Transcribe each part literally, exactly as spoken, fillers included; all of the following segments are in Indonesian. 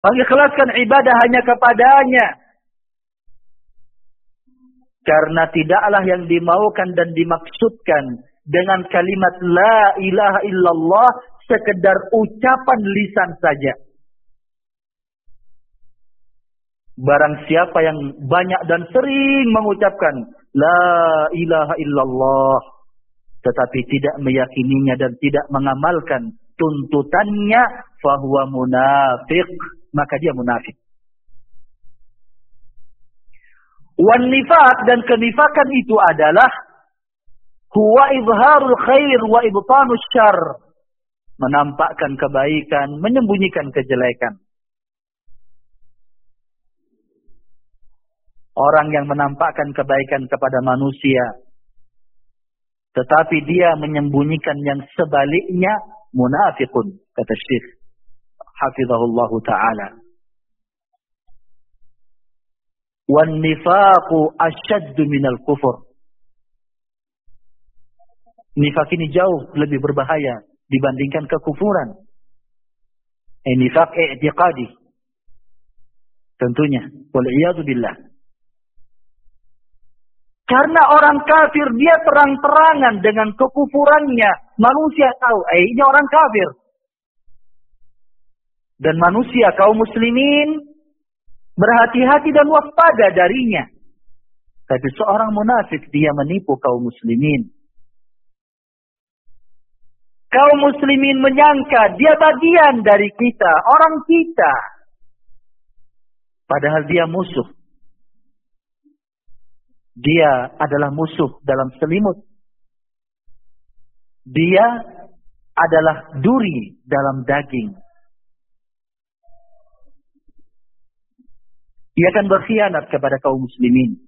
mengikhlaskan ibadah hanya kepadanya. Karena tidaklah yang dimaukan dan dimaksudkan dengan kalimat la ilaha illallah sekedar ucapan lisan saja. Barang siapa yang banyak dan sering mengucapkan la ilaha illallah tetapi tidak meyakininya dan tidak mengamalkan tuntutannya, fahuwa munafiq, maka dia munafik. Wan nifaq, dan kenifakan itu adalah huwa izharul khair wa ibtanus syarr, menampakkan kebaikan, menyembunyikan kejelekan. Orang yang menampakkan kebaikan kepada manusia tetapi dia menyembunyikan yang sebaliknya, munafiqun, kata Syekh hafizahullah taala. Wan nifaqu asyaddu minal kufur. Nifaq ini jauh lebih berbahaya dibandingkan kekufuran. Eh, nifaq i'tiqadi. Tentunya, wal iyadu billah. Karena orang kafir dia terang-terangan dengan kekufurannya. Manusia tahu, eh ini orang kafir. Dan manusia kaum muslimin berhati-hati dan waspada darinya. Tapi seorang munafik dia menipu kaum muslimin. Kaum muslimin menyangka dia bagian dari kita, orang kita. Padahal dia musuh. Dia adalah musuh dalam selimut. Dia adalah duri dalam daging. Ia akan berkhianat kepada kaum muslimin.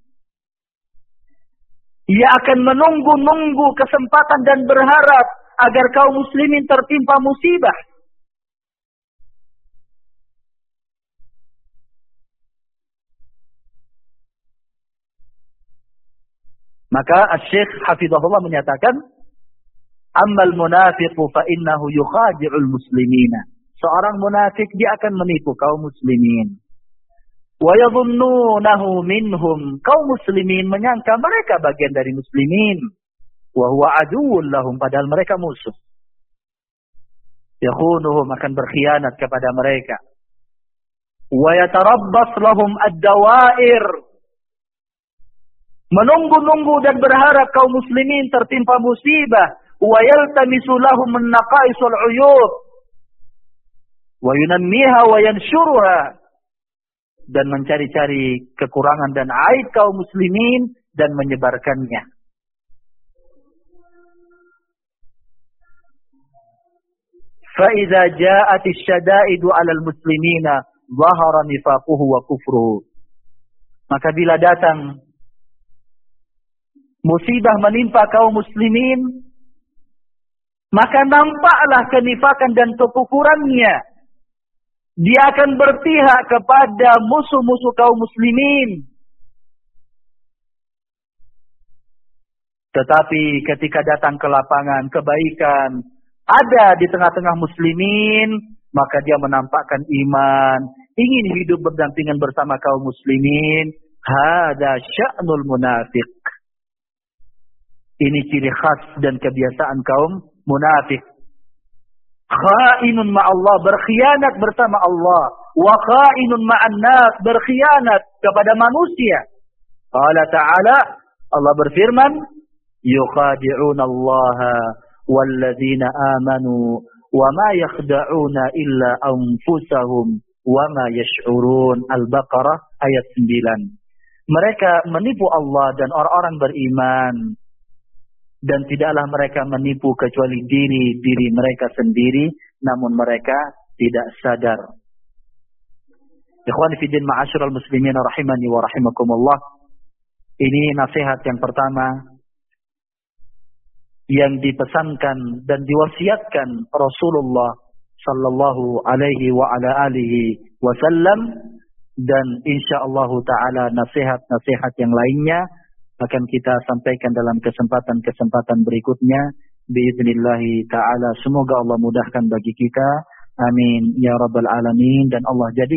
Ia akan menunggu-nunggu kesempatan dan berharap agar kaum muslimin tertimpa musibah. Maka Asy-Syaikh hafizahullah menyatakan, ammal munafiqu fa innahu yukhadi'ul muslimina. Seorang munafik dia akan menipu kaum muslimin. Wa yadhunnunahu minhum. Kaum muslimin menyangka mereka bagian dari muslimin. Wa huwa aduwwun lahum, padahal mereka musuh. Yakhunuhum, akan berkhianat kepada mereka. Wa yatarabbas lahum ad-dawair. Menunggu-nunggu dan berharap kaum muslimin tertimpa musibah. Wa yaltamisu lahum an-naqaisul 'uyub. Wa yunammiha wa yanshuruha. Dan mencari-cari kekurangan dan aib kaum muslimin dan menyebarkannya. Fa idza ja'atis syada'idu 'alal muslimina dhahara nifaquhu wa kufruhu. Maka bila datang musibah menimpa kaum muslimin, maka nampaklah kenifakan dan kekufurannya. Dia akan berpihak kepada musuh-musuh kaum muslimin. Tetapi ketika datang ke lapangan kebaikan ada di tengah-tengah muslimin, maka dia menampakkan iman, ingin hidup berdampingan bersama kaum muslimin. Hada sya'nul munafiq. Ini ciri khas dan kebiasaan kaum munafik. Khainun ma'allah, berkhianat bersama Allah. Wa khainun ma'an nas, berkhianat kepada manusia. Qala ta'ala, Allah berfirman, yukhadi'una allaha walladzina amanu wa ma yakhda'una illa anfusahum wa ma yash'urun. Al-Baqarah ayat sembilan. Mereka menipu Allah dan orang-orang beriman. Dan tidaklah mereka menipu kecuali diri-diri mereka sendiri, namun mereka tidak sadar. Ikhwani fiddin ma'asyiral muslimin rahimani wa rahimakumullah. Ini nasihat yang pertama yang dipesankan dan diwasiatkan Rasulullah sallallahu alaihi wa ala alihi wasallam, dan insyaallah taala nasihat-nasihat yang lainnya akan kita sampaikan dalam kesempatan-kesempatan berikutnya biidznillahi taala. Semoga Allah mudahkan bagi kita, amin ya rabbal alamin, dan Allah jadi